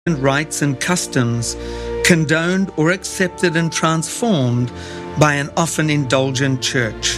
rites and customs condoned or accepted and transformed by an often indulgent church.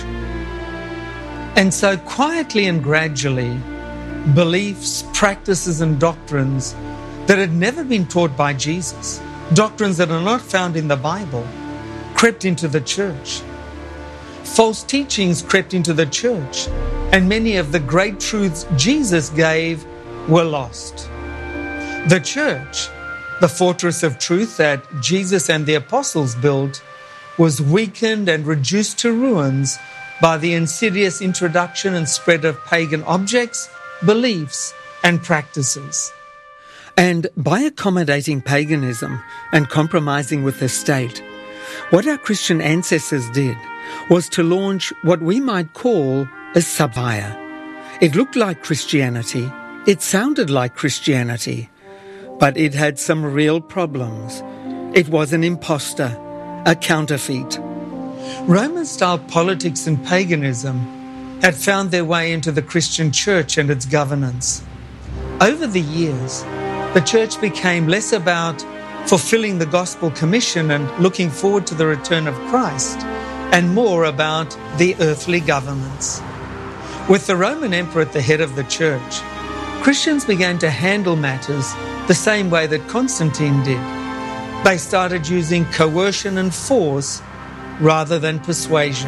And so quietly and gradually, beliefs, practices and doctrines that had never been taught by Jesus, doctrines that are not found in the Bible, crept into the church. False teachings crept into the church, and many of the great truths Jesus gave were lost. The church, the fortress of truth that Jesus and the apostles built, was weakened and reduced to ruins by the insidious introduction and spread of pagan objects, beliefs, and practices. And by accommodating paganism and compromising with the state, what our Christian ancestors did was to launch what we might call a subempire. It looked like Christianity, it sounded like Christianity, but it had some real problems. It was an imposter, a counterfeit. Roman-style politics and paganism had found their way into the Christian church and its governance. Over the years, the church became less about fulfilling the gospel commission and looking forward to the return of Christ, and more about the earthly governments. With the Roman emperor at the head of the church, Christians began to handle matters the same way that Constantine did. They started using coercion and force rather than persuasion.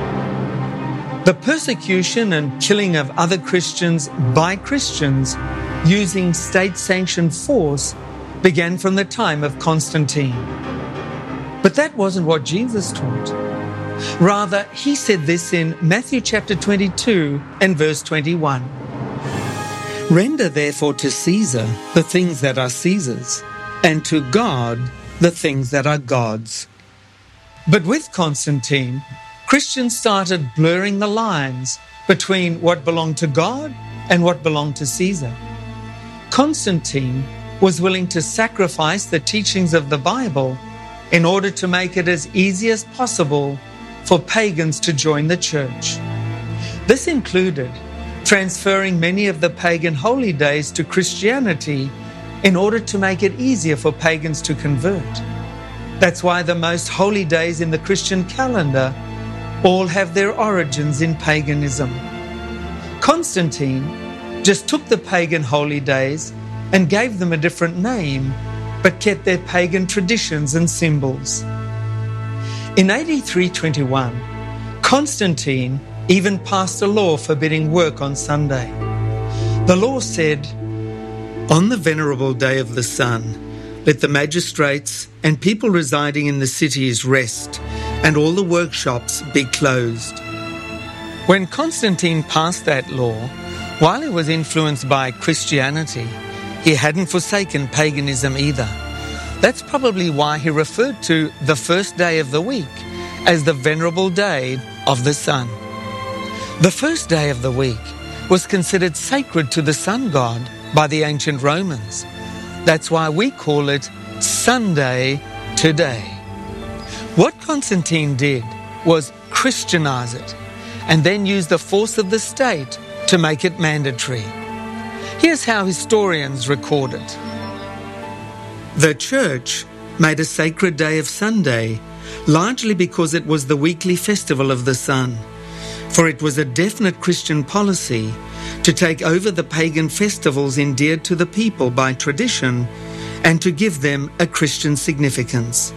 The persecution and killing of other Christians by Christians using state-sanctioned force began from the time of Constantine. But that wasn't what Jesus taught. Rather, he said this in Matthew chapter 22 and verse 21. Render therefore to Caesar the things that are Caesar's, and to God the things that are God's. But with Constantine, Christians started blurring the lines between what belonged to God and what belonged to Caesar. Constantine was willing to sacrifice the teachings of the Bible in order to make it as easy as possible for pagans to join the church. This included transferring many of the pagan holy days to Christianity in order to make it easier for pagans to convert. That's why the most holy days in the Christian calendar all have their origins in paganism. Constantine just took the pagan holy days and gave them a different name, but kept their pagan traditions and symbols. In AD 321, Constantine even passed a law forbidding work on Sunday. The law said, "On the venerable day of the sun, let the magistrates and people residing in the cities rest, and all the workshops be closed." When Constantine passed that law, while he was influenced by Christianity, he hadn't forsaken paganism either. That's probably why he referred to the first day of the week as the venerable day of the sun. The first day of the week was considered sacred to the sun god by the ancient Romans. That's why we call it Sunday today. What Constantine did was Christianize it and then use the force of the state to make it mandatory. Here's how historians record it. The church made a sacred day of Sunday, largely because it was the weekly festival of the sun, for it was a definite Christian policy to take over the pagan festivals endeared to the people by tradition and to give them a Christian significance.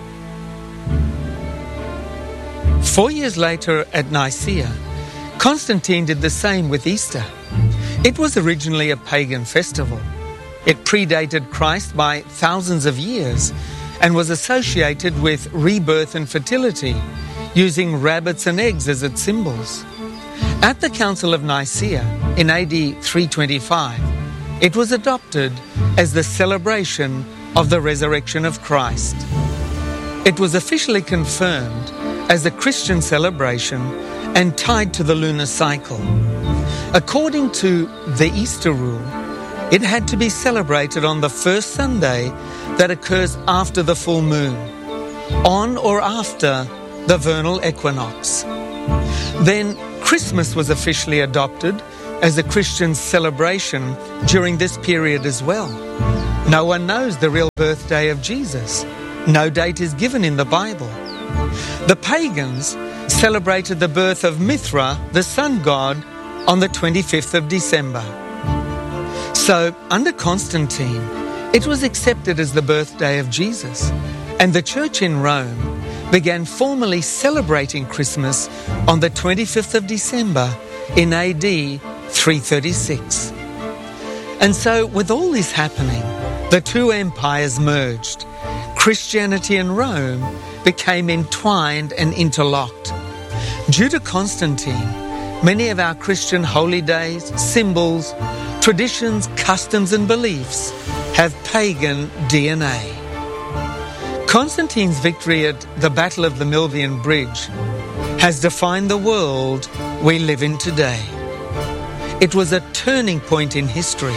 4 years later at Nicaea, Constantine did the same with Easter. It was originally a pagan festival. It predated Christ by thousands of years and was associated with rebirth and fertility, using rabbits and eggs as its symbols. At the Council of Nicaea in AD 325, it was adopted as the celebration of the resurrection of Christ. It was officially confirmed as a Christian celebration and tied to the lunar cycle. According to the Easter rule, it had to be celebrated on the first Sunday that occurs after the full moon, on or after the vernal equinox. Then Christmas was officially adopted as a Christian celebration during this period as well. No one knows the real birthday of Jesus. No date is given in the Bible. The pagans celebrated the birth of Mithra, the sun god, on the 25th of December. So, under Constantine, it was accepted as the birthday of Jesus, and the church in Rome began formally celebrating Christmas on the 25th of December in AD 336. And so, with all this happening, the two empires merged. Christianity and Rome became entwined and interlocked. Due to Constantine, many of our Christian holy days, symbols, traditions, customs and beliefs have pagan DNA. Constantine's victory at the Battle of the Milvian Bridge has defined the world we live in today. It was a turning point in history.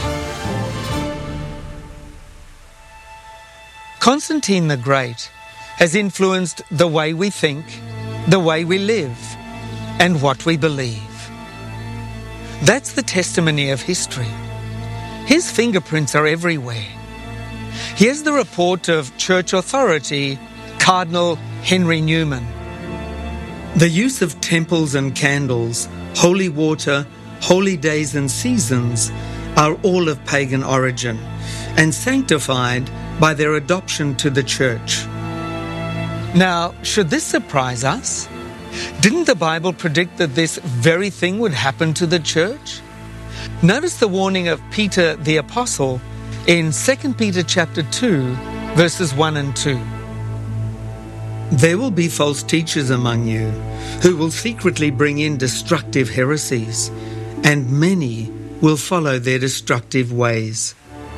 Constantine the Great has influenced the way we think, the way we live, and what we believe. That's the testimony of history. His fingerprints are everywhere. Here's the report of church authority, Cardinal Henry Newman. The use of temples and candles, holy water, holy days and seasons are all of pagan origin and sanctified by their adoption to the church. Now, should this surprise us? Didn't the Bible predict that this very thing would happen to the church? Notice the warning of Peter the Apostle in 2 Peter chapter 2, verses 1 and 2. There will be false teachers among you who will secretly bring in destructive heresies, and many will follow their destructive ways.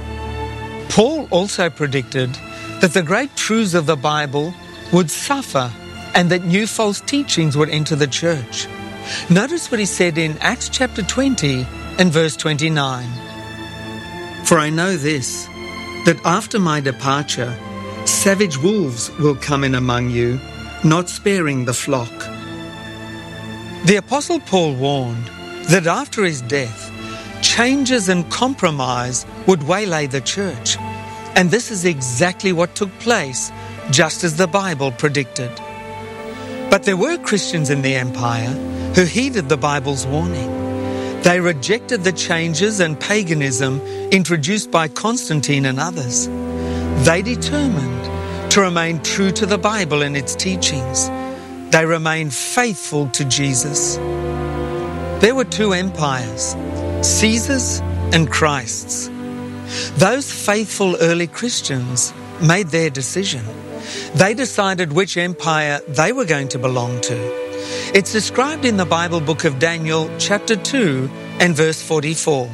Paul also predicted that the great truths of the Bible would suffer and that new false teachings would enter the church. Notice what he said in Acts chapter 20 and verse 29. For I know this, that after my departure, savage wolves will come in among you, not sparing the flock. The Apostle Paul warned that after his death, changes and compromise would waylay the church. And this is exactly what took place, just as the Bible predicted. But there were Christians in the empire who heeded the Bible's warning. They rejected the changes and paganism introduced by Constantine and others. They determined to remain true to the Bible and its teachings. They remained faithful to Jesus. There were two empires, Caesar's and Christ's. Those faithful early Christians made their decision. They decided which empire they were going to belong to. It's described in the Bible book of Daniel, chapter 2 and verse 44.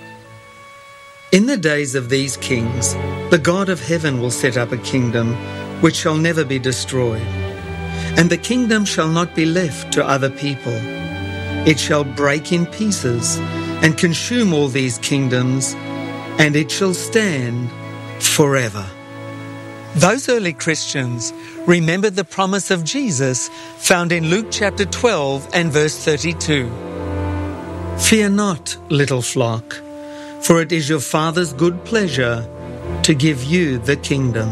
In the days of these kings, the God of heaven will set up a kingdom which shall never be destroyed, and the kingdom shall not be left to other people. It shall break in pieces and consume all these kingdoms, and it shall stand forever. Those early Christians remembered the promise of Jesus found in Luke chapter 12 and verse 32. Fear not, little flock, for it is your Father's good pleasure to give you the kingdom.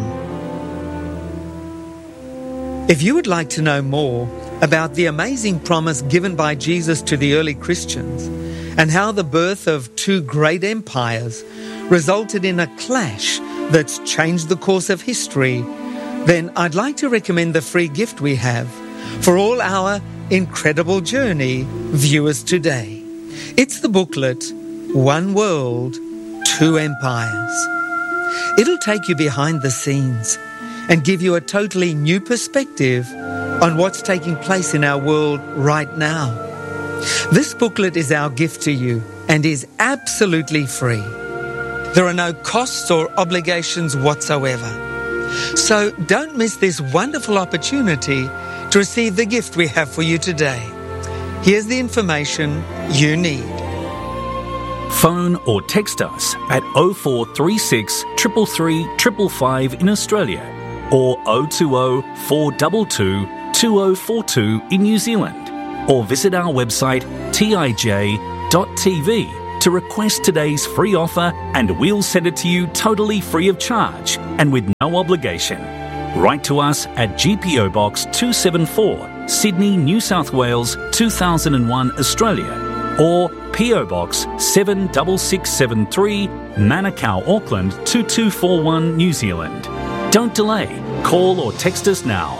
If you would like to know more about the amazing promise given by Jesus to the early Christians and how the birth of two great empires resulted in a clash that's changed the course of history, then I'd like to recommend the free gift we have for all our Incredible Journey viewers today. It's the booklet, One World, Two Empires. It'll take you behind the scenes and give you a totally new perspective on what's taking place in our world right now. This booklet is our gift to you and is absolutely free. There are no costs or obligations whatsoever. So don't miss this wonderful opportunity to receive the gift we have for you today. Here's the information you need. Phone or text us at 0436 333 555 in Australia or 020 422 2042 in New Zealand, or visit our website tij.tv to request today's free offer and we'll send it to you totally free of charge and with no obligation. Write to us at GPO Box 274, Sydney, New South Wales 2001, Australia, or PO Box 76673, Manukau, Auckland 2241, New Zealand. Don't delay. Call or text us now.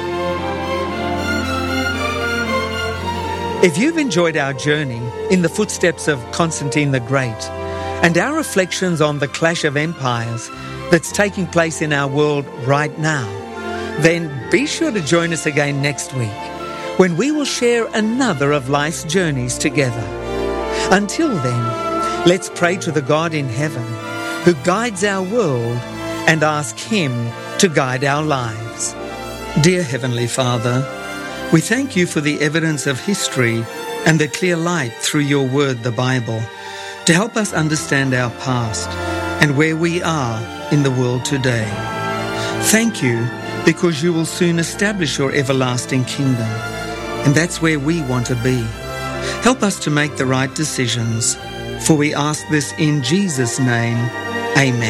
If you've enjoyed our journey in the footsteps of Constantine the Great and our reflections on the clash of empires that's taking place in our world right now, then be sure to join us again next week when we will share another of life's journeys together. Until then, let's pray to the God in heaven who guides our world and ask Him to guide our lives. Dear Heavenly Father, we thank you for the evidence of history and the clear light through your word, the Bible, to help us understand our past and where we are in the world today. Thank you because you will soon establish your everlasting kingdom, and that's where we want to be. Help us to make the right decisions, for we ask this in Jesus' name. Amen.